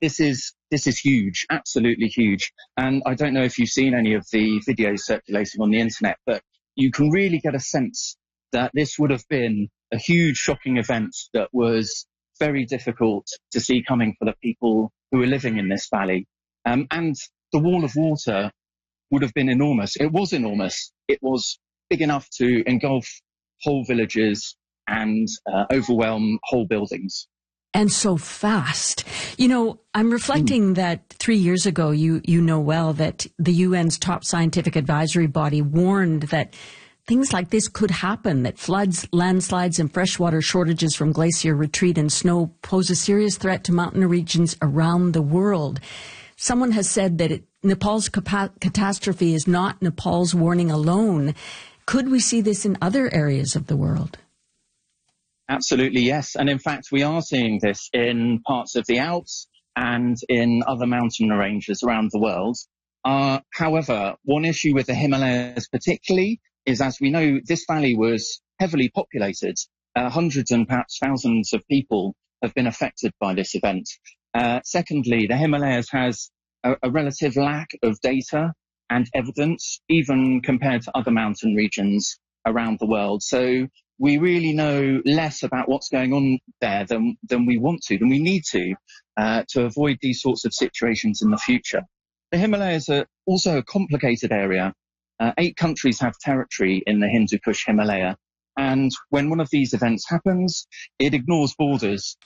this is huge, absolutely huge. And I don't know if you've seen any of the videos circulating on the internet, but you can really get a sense that this would have been a huge, shocking event that was very difficult to see coming for the people who are living in this valley. And the wall of water would have been enormous. It was enormous. It was big enough to engulf whole villages and overwhelm whole buildings. And so fast. You know, I'm reflecting that 3 years ago, you know well that the UN's top scientific advisory body warned that things like this could happen, that floods, landslides, and freshwater shortages from glacier retreat and snow pose a serious threat to mountain regions around the world. Someone has said that Nepal's catastrophe is not Nepal's warning alone. Could we see this in other areas of the world? Absolutely, yes. And in fact, we are seeing this in parts of the Alps and in other mountain ranges around the world. However, one issue with the Himalayas particularly is, as we know, this valley was heavily populated. Hundreds and perhaps thousands of people have been affected by this event. Secondly, the Himalayas has a relative lack of data and evidence, even compared to other mountain regions around the world. So we really know less about what's going on there than we want to, than we need to avoid these sorts of situations in the future. The Himalayas are also a complicated area. 8 countries have territory in the Hindu Kush Himalaya. And when one of these events happens, it ignores borders.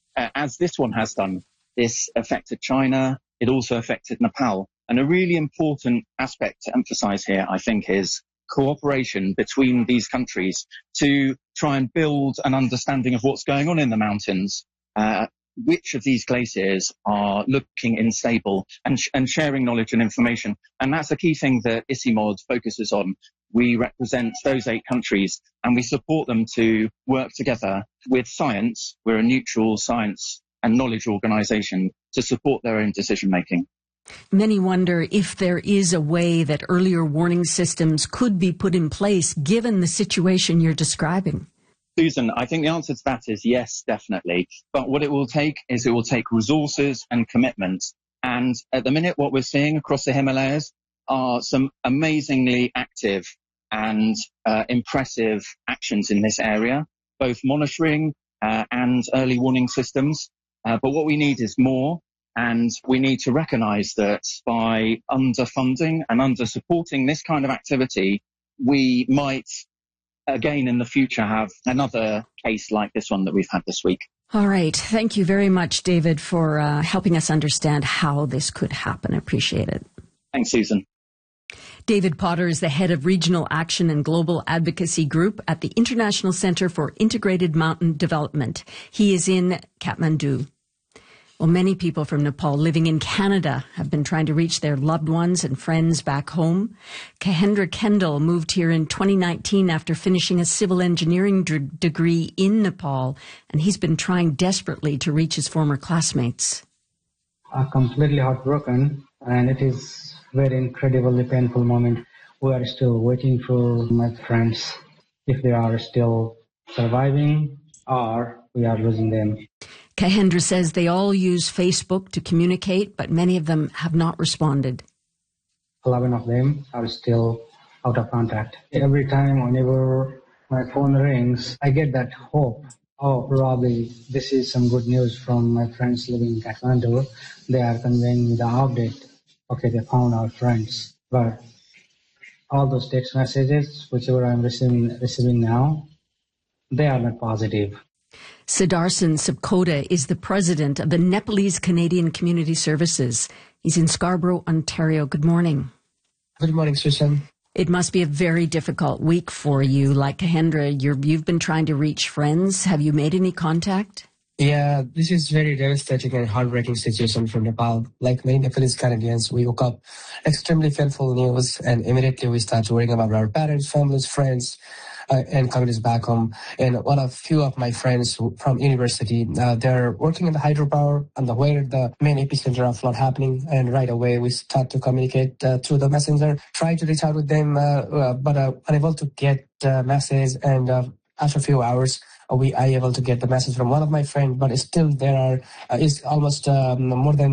As this one has done. This affected China. It also affected Nepal. And a really important aspect to emphasize here, I think, is cooperation between these countries to try and build an understanding of what's going on in the mountains, which of these glaciers are looking unstable, and sharing knowledge and information. And that's a key thing that ICIMOD focuses on. We represent those 8 countries and we support them to work together with science. We're a neutral science and knowledge organization to support their own decision making. Many wonder if there is a way that earlier warning systems could be put in place given the situation you're describing. Susan, I think the answer to that is yes, definitely. But what it will take is resources and commitment. And at the minute, what we're seeing across the Himalayas are some amazingly active and impressive actions in this area, both monitoring and early warning systems. But what we need is more. And we need to recognize that by underfunding and under-supporting this kind of activity, we might, again in the future, have another case like this one that we've had this week. All right. Thank you very much, David, for helping us understand how this could happen. I appreciate it. Thanks, Susan. David Potter is the head of Regional Action and Global Advocacy Group at the International Center for Integrated Mountain Development. He is in Kathmandu. Well, many people from Nepal living in Canada have been trying to reach their loved ones and friends back home. Kahendra Kendall moved here in 2019 after finishing a civil engineering degree in Nepal, and he's been trying desperately to reach his former classmates. I'm completely heartbroken, and it is very incredibly painful moment. We are still waiting for my friends, if they are still surviving or we are losing them. Kahendra says they all use Facebook to communicate, but many of them have not responded. 11 of them are still out of contact. Every time, whenever my phone rings, I get that hope. Oh, probably this is some good news from my friends living in Kathmandu. They are conveying me the update. Okay, they found our friends. But all those text messages, whichever I'm receiving now, they are not positive. Siddharsan Subkota is the president of the Nepalese Canadian Community Services. He's in Scarborough, Ontario. Good morning. Good morning, Susan. It must be a very difficult week for you. Like Kahendra, you've been trying to reach friends. Have you made any contact? Yeah, this is very devastating and heartbreaking situation from Nepal. Like many Nepalese Canadians, we woke up extremely painful news and immediately we start worrying about our parents, families, friends, and communities back home. And few of my friends from university, they're working in the hydropower and where the main epicenter of flood happening. And right away we start to communicate through the messenger, try to reach out with them, but unable to get the message. And after a few hours, I able to get the message from one of my friends, but still there is almost more than